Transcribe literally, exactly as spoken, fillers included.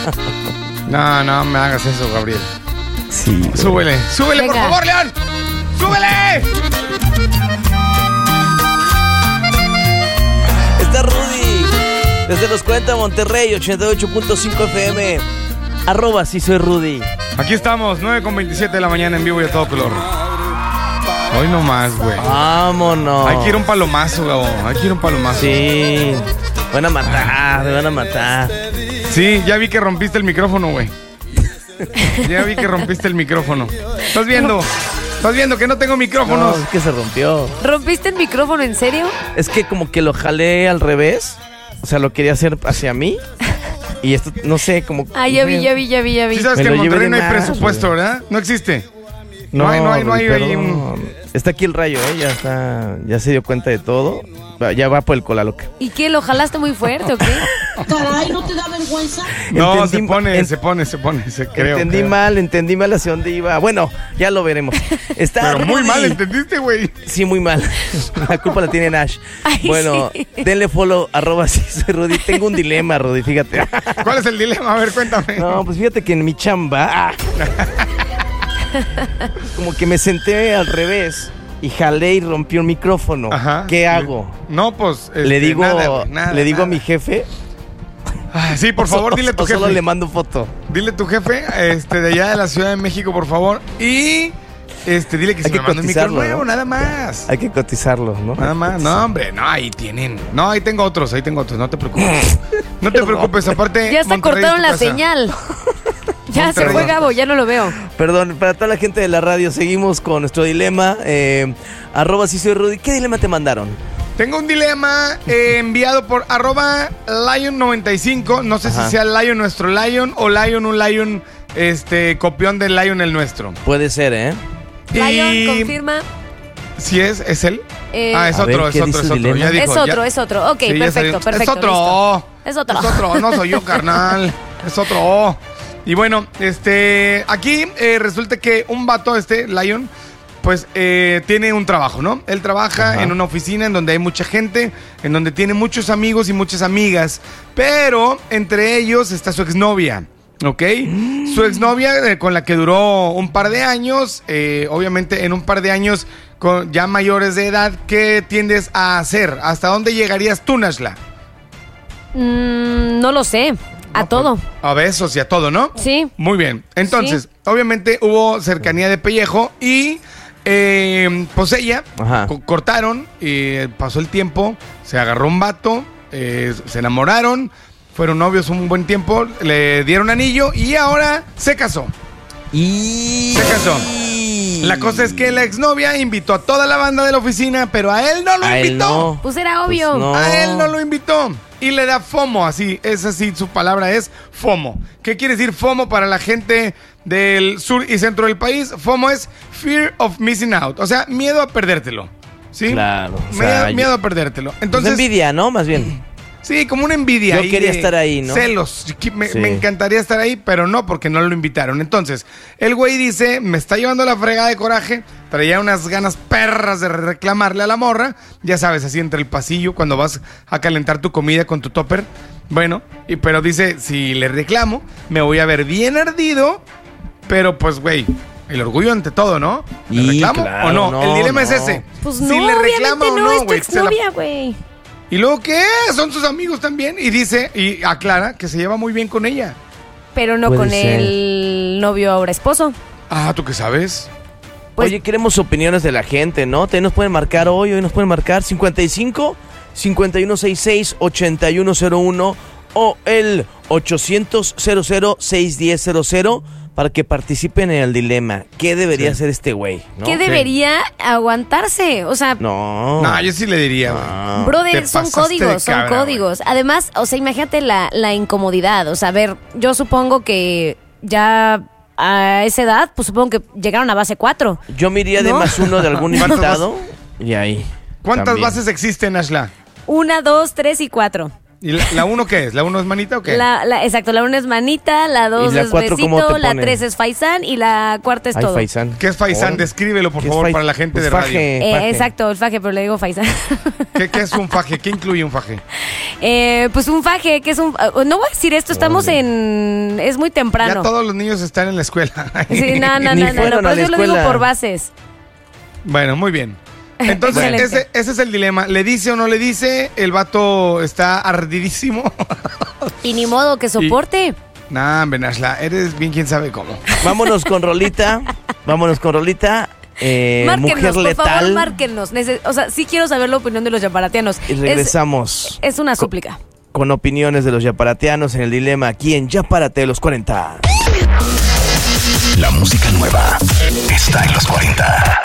No, no me hagas eso, Gabriel. Sí. Güey. Súbele, súbele, Venga. por favor, León. ¡Súbele! Está Rudy. Desde Los Cuenta, Monterrey, ochenta y ocho punto cinco F M. Arroba, sí soy Rudy. Aquí estamos, nueve con veintisiete de la mañana en vivo y a todo color. Hoy no más, güey. Vámonos. Hay que ir a un palomazo, Gabo. Hay que ir a un palomazo. Sí. Me van a matar, me van a matar. Sí, ya vi que rompiste el micrófono, güey. Ya vi que rompiste el micrófono. ¿Estás viendo? ¿Estás viendo que no tengo micrófonos? No, es que se rompió. ¿Rompiste el micrófono en serio? Es que como que lo jalé al revés. O sea, lo quería hacer hacia mí. Y esto, no sé, como... Ah, ya vi, ya vi, ya vi, ya vi. Sí sabes Me que en lo llevé Monterrey de no hay más, presupuesto, güey. ¿verdad? No existe. No, No hay, no hay, no hay, Rudy, hay un- perdón. Está aquí el rayo, ¿eh? Ya está... Ya se dio cuenta de todo. Va, ya va por el cola loca. ¿Y qué? ¿Lo jalaste muy fuerte o qué? Caray, ¿no te da vergüenza? No, Entendí se ma- pone, en- se pone, se pone, se creo. entendí creo. mal, entendí mal hacia dónde iba. Bueno, ya lo veremos. Está Pero muy Rudy. mal, ¿entendiste, güey? Sí, muy mal. La culpa la tiene Nash. Ay, Bueno, sí. denle follow, arroba sí soy Rudy. Tengo un dilema, Rudy, fíjate. ¿Cuál es el dilema? A ver, cuéntame. No, pues fíjate que en mi chamba... ah, como que me senté al revés y jalé y rompí un micrófono. Ajá. ¿Qué hago? No, pues. este, le digo, nada, güey, nada, le digo nada. a mi jefe. Ah, sí, por o favor, so- dile a tu o solo jefe. le mando foto. Dile a tu jefe, este, de allá de la Ciudad de México, por favor. Y este, dile que Hay se que me manda un micro cotizarlo, nuevo, ¿no? nada más. Hay que cotizarlo, ¿no? Nada más. No, hombre, no, ahí tienen. No, ahí tengo otros, ahí tengo otros, no te preocupes. No te preocupes, aparte. Ya hasta Monterrey es cortaron tu la casa. señal. Ya se Monterrey. fue Gabo, ya no lo veo. Perdón, para toda la gente de la radio, seguimos con nuestro dilema. Eh, arroba sí soy Rudy. ¿Qué dilema te mandaron? Tengo un dilema eh, enviado por arroba Lion noventa y cinco. No sé Ajá. si sea Lion nuestro Lion o Lion un Lion este, copión del Lion el nuestro. Puede ser, ¿eh? Lion Y- confirma. ¿Sí es? ¿Es él? Eh, ah, es A otro, ver, es ¿qué otro, dice es el otro. dilema? Ya dijo, es ya- otro, es otro. Ok, Sí, ya perfecto, salió. perfecto. Es otro. Es otro. Es otro, no soy yo, carnal. Es otro. Y bueno, este, aquí eh, resulta que un vato, este, Lion, pues eh, tiene un trabajo, ¿no? Él trabaja Ajá. en una oficina en donde hay mucha gente, en donde tiene muchos amigos y muchas amigas, pero entre ellos está su exnovia. ¿Ok? Su exnovia eh, con la que duró un par de años, eh, obviamente en un par de años con ya mayores de edad, ¿qué tiendes a hacer? ¿Hasta dónde llegarías tú, Nashla? Mm, no lo sé. A No, todo. pues, a besos y a todo, ¿no? Sí. Muy bien. Entonces, obviamente hubo cercanía de pellejo y eh, pues ella Ajá. co- cortaron y pasó el tiempo, se agarró un vato, eh, se enamoraron, fueron novios un buen tiempo, le dieron anillo y ahora se casó. Y... Se casó. La cosa es que la exnovia invitó a toda la banda de la oficina, pero a él no lo A él invitó. no. Pues era obvio. Pues no. A él no lo invitó. Y le da FOMO, así, es así, su palabra es FOMO. ¿Qué quiere decir FOMO para la gente del sur y centro del país? FOMO es Fear of Missing Out, o sea, miedo a perdértelo. ¿Sí? Claro, o Miedo, sea, miedo yo- a perdértelo. Pues Entonces, envidia, ¿no? Más bien. sí, como una envidia. Yo ahí quería de estar ahí, ¿no? Celos. Que Me, Sí. me encantaría estar ahí, pero no, porque no lo invitaron. Entonces, el güey dice, me está llevando la fregada de coraje, traía unas ganas perras de reclamarle a la morra. Ya sabes, así entre el pasillo, cuando vas a calentar tu comida con tu topper. Bueno, y, pero dice, si le reclamo, me voy a ver bien ardido, pero pues, güey, el orgullo ante todo, ¿no? ¿Le Y reclamo claro, o no? no, El dilema es no. ese. Pues si no, le reclamo obviamente o no, no, es tu güey. se la- exnovia, güey. ¿Y luego qué? Son sus amigos también. Y dice, y aclara que se lleva muy bien con ella. Pero no Puede con ser. el novio ahora esposo. Ah, ¿tú qué sabes? Pues- Oye, queremos opiniones de la gente, ¿no? También nos pueden marcar hoy, hoy nos pueden marcar cincuenta y cinco, cincuenta y uno sesenta y seis, ochenta y uno cero uno o el ochocientos, cero cero, seiscientos diez, cero cero para que participen en el dilema. ¿Qué debería Sí. hacer este güey? ¿no? ¿Qué debería aguantarse? O sea, No. No, yo sí le diría, güey. No. brother, te son pasaste códigos, de son cabra, códigos. Además, o sea, imagínate la, la incomodidad. O sea, a ver, yo supongo que ya a esa edad, pues supongo que llegaron a base cuatro. Yo me iría de ¿No? más uno de algún ¿Cuántas invitado y ahí. ¿Cuántas también. bases existen, Ashla? Una, dos, tres y cuatro. ¿Y la, la uno qué es? ¿La uno es manita o qué? La, la, exacto, la una es manita, la dos ¿Y la es cuatro cómo besito, te la ponen? tres es faisán y la cuarta es Ay, todo. faisán. ¿Qué es faisán? Ahora. Descríbelo, por ¿Qué es favor, fai- para la gente pues de radio. faje, Eh, faje. exacto, el faje, pero le digo faisán. ¿Qué, ¿Qué es un faje? ¿Qué incluye un faje? Eh, pues un faje, que es un... uh, No voy a decir esto, estamos en... Es muy temprano. Ya todos los niños están en la escuela. Sí, no, no, Ni no, no, fueron no, a pero la yo lo digo escuela. por bases. Bueno, muy bien. Entonces, Excelente. ese, ese es el dilema. ¿Le dice o no le dice? El vato está ardidísimo. Y ni modo que soporte. Nah, Benashla, eres bien quién sabe cómo. Vámonos con Rolita. Vámonos con Rolita. Eh, Márquenos, mujer por letal. favor, márquenos. Nece- o sea, sí quiero saber la opinión de los yaparatianos. Y Es, regresamos es una súplica. con opiniones de los yaparatianos en el dilema aquí en Yaparate de los cuarenta. La música nueva está en los cuarenta.